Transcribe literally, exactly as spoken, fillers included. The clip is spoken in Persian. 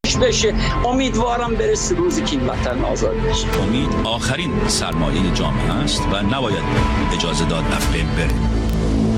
بشه. امیدوارم برسه روزی که این وطن آزاد بشه. امید آخرین سرمایه جامعه است و نباید اجازه داد افلام بره.